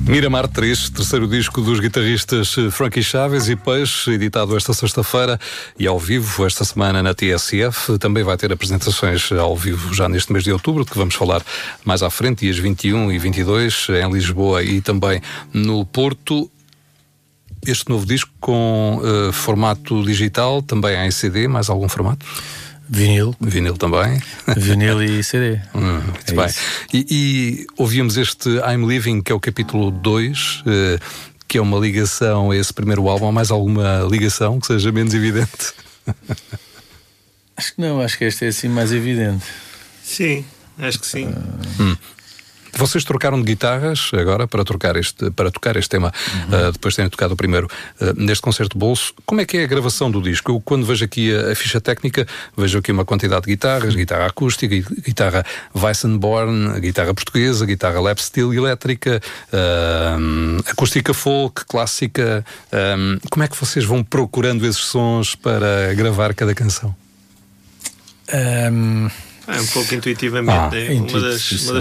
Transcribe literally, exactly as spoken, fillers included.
Miramar três, terceiro disco dos guitarristas Frankie Chaves e Peixe, editado esta sexta-feira e ao vivo esta semana na T S F. Também vai ter apresentações ao vivo já neste mês de outubro, de que vamos falar mais à frente, dias vinte e um e vinte e dois, em Lisboa e também no Porto. Este novo disco com uh, formato digital, também em C D, mais algum formato? Vinil. Vinil também. Vinil e C D. Hum, muito é bem. E, e ouvíamos este I'm Living, que é o capítulo dois, uh, que é uma ligação a esse primeiro álbum. Há mais alguma ligação que seja menos evidente? Acho que não, acho que este é assim mais evidente. Sim, acho que sim. Uh... Hum. Vocês trocaram de guitarras agora para, trocar este, para tocar este tema, uhum. uh, depois de terem tocado o primeiro uh, neste concerto de bolso. Como é que é a gravação do disco? Eu, quando vejo aqui a, a ficha técnica, vejo aqui uma quantidade de guitarras, guitarra acústica, guitarra Weissenborn, guitarra portuguesa, guitarra lap steel elétrica, uh, acústica folk, clássica. Uh, como é que vocês vão procurando esses sons para gravar cada canção? Um... É um pouco intuitivamente, ah, é uma das, uma das